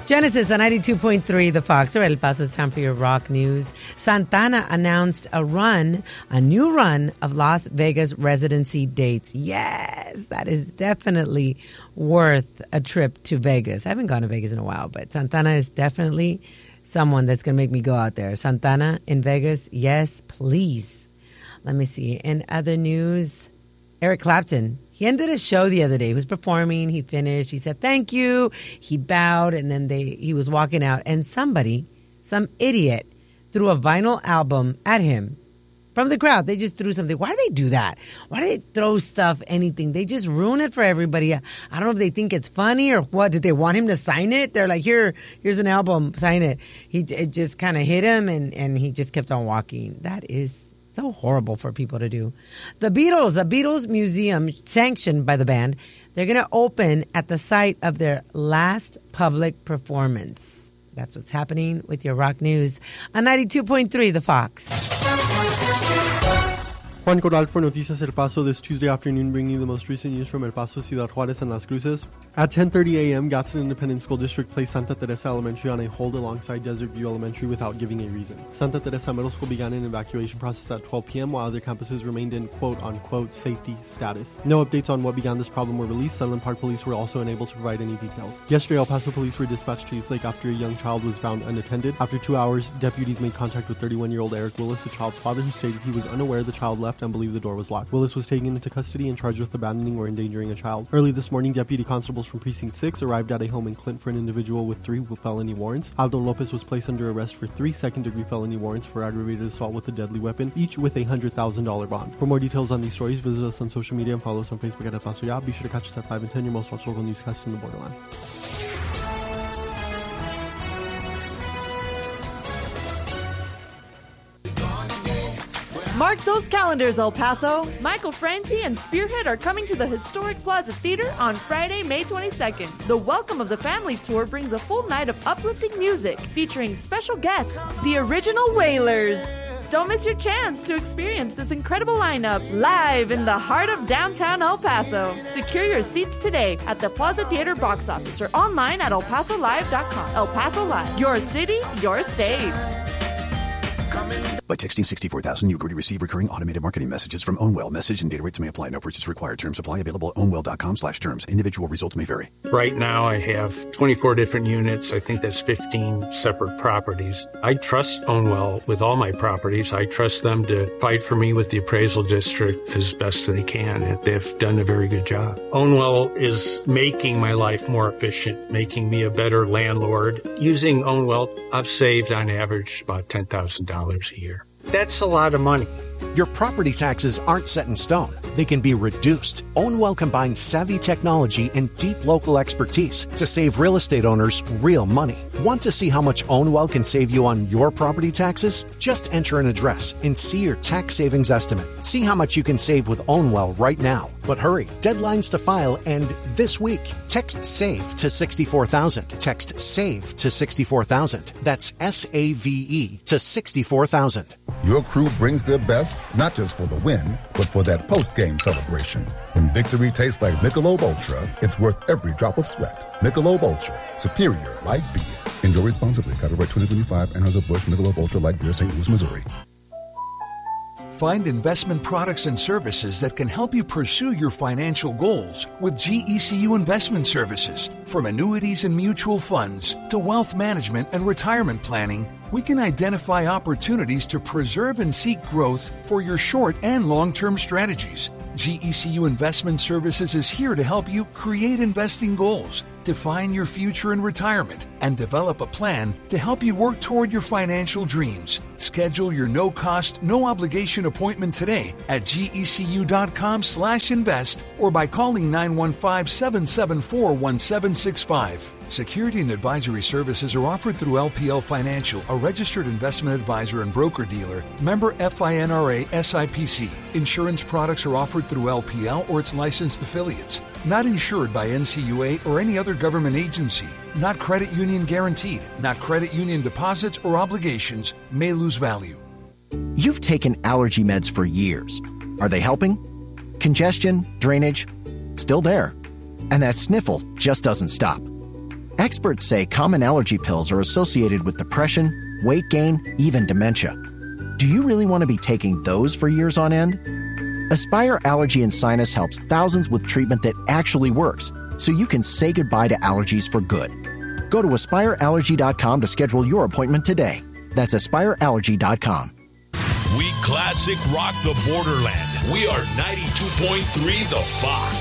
Genesis on 92.3 The Fox. All right, El Paso, it's time for your rock news. Santana announced a new run of Las Vegas residency dates. Yes, that is definitely worth a trip to Vegas. I haven't gone to Vegas in a while, but Santana is definitely someone that's going to make me go out there. Santana in Vegas, yes, please. Let me see. In other news, Eric Clapton. He ended a show the other day. He was performing. He finished. He said, thank you. He bowed, and then he was walking out. And some idiot, threw a vinyl album at him from the crowd. They just threw something. Why do they do that? Why do they throw stuff, anything? They just ruin it for everybody. I don't know if they think it's funny or what. Did they want him to sign it? They're like, here's an album. Sign it. It just kind of hit him, and he just kept on walking. That is so horrible for people to do. The Beatles Museum, sanctioned by the band, they're going to open at the site of their last public performance. That's what's happening with your rock news on 92.3 The Fox. Juan Corral for Noticias El Paso this Tuesday afternoon, bringing you the most recent news from El Paso, Ciudad Juárez, and Las Cruces. At 10:30 a.m., Gadsden Independent School District placed Santa Teresa Elementary on a hold alongside Desert View Elementary without giving a reason. Santa Teresa Middle School began an evacuation process at 12 p.m., while other campuses remained in quote-unquote safety status. No updates on what began this problem were released. Sunland Park Police were also unable to provide any details. Yesterday, El Paso Police were dispatched to East Lake after a young child was found unattended. After 2 hours, deputies made contact with 31-year-old Eric Willis, the child's father, who stated he was unaware the child left and believed the door was locked. Willis was taken into custody and charged with abandoning or endangering a child. Early this morning, deputy constables from Precinct 6 arrived at a home in Clint for an individual with 3 felony warrants. Aldo Lopez was placed under arrest for 3 second-degree felony warrants for aggravated assault with a deadly weapon, each with a $100,000 bond. For more details on these stories, visit us on social media and follow us on Facebook at El Paso Ya. Be sure to catch us at 5 and 10, your most watched local newscast in the borderland. Mark those calendars, El Paso. Michael Franti and Spearhead are coming to the historic Plaza Theater on Friday, May 22nd. The Welcome of the Family Tour brings a full night of uplifting music featuring special guests, the original Wailers. Don't miss your chance to experience this incredible lineup live in the heart of downtown El Paso. Secure your seats today at the Plaza Theater box office or online at elpasolive.com. El Paso Live, your city, your stage. By texting 64,000, you agree to receive recurring automated marketing messages from Ownwell. Message and data rates may apply. No purchase required. Terms apply. Available at ownwell.com/terms. Individual results may vary. Right now, I have 24 different units. I think that's 15 separate properties. I trust Ownwell with all my properties. I trust them to fight for me with the appraisal district as best they can. And they've done a very good job. Ownwell is making my life more efficient, making me a better landlord. Using Ownwell, I've saved on average about $10,000 a year. That's a lot of money. Your property taxes aren't set in stone. They can be reduced. Ownwell combines savvy technology and deep local expertise to save real estate owners real money. Want to see how much Ownwell can save you on your property taxes? Just enter an address and see your tax savings estimate. See how much you can save with Ownwell right now. But hurry, deadlines to file end this week. Text SAVE to 64,000. Text SAVE to 64,000. That's SAVE to 64,000. Your crew brings their best, not just for the win, but for that post-game celebration. When victory tastes like Michelob Ultra, it's worth every drop of sweat. Michelob Ultra, superior light beer. Enjoy responsibly. Copyright 2025, Anheuser-Busch Michelob Ultra Light Beer, St. Louis, Missouri. Find investment products and services that can help you pursue your financial goals with GECU Investment Services. From annuities and mutual funds to wealth management and retirement planning, we can identify opportunities to preserve and seek growth for your short and long-term strategies. GECU Investment Services is here to help you create investing goals, define your future in retirement, and develop a plan to help you work toward your financial dreams. Schedule your no-cost, no-obligation appointment today at gecu.com/invest or by calling 915-774-1765. Security and advisory services are offered through LPL Financial, a registered investment advisor and broker-dealer, member FINRA SIPC. Insurance products are offered through LPL or its licensed affiliates. Not insured by NCUA or any other government agency. Not credit union guaranteed. Not credit union deposits or obligations. May lose value. You've taken allergy meds for years. Are they helping? Congestion, drainage, still there. And that sniffle just doesn't stop. Experts say common allergy pills are associated with depression, weight gain, even dementia. Do you really want to be taking those for years on end? Aspire Allergy and Sinus helps thousands with treatment that actually works, so you can say goodbye to allergies for good. Go to AspireAllergy.com to schedule your appointment today. That's AspireAllergy.com. We classic rock the borderland. We are 92.3 The Fox.